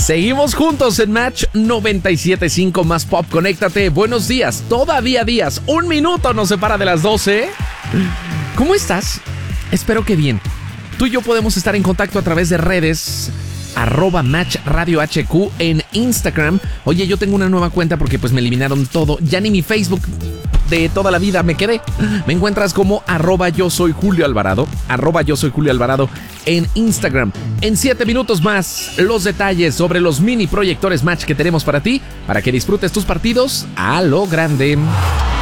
Seguimos juntos en Match 97.5 más Pop. Conéctate. Buenos días. Todavía días. 1 minuto nos separa de las 12. ¿Cómo estás? Espero que bien. Tú y yo podemos estar en contacto a través de redes @Match Radio HQ en Instagram. Oye, yo tengo una nueva cuenta porque pues me eliminaron todo. Ya ni mi Facebook de toda la vida me quedé. Me encuentras como @yo soy Julio Alvarado. @yo soy Julio Alvarado en Instagram. En 7 minutos más, los detalles sobre los mini proyectores Match que tenemos para ti, para que disfrutes tus partidos a lo grande.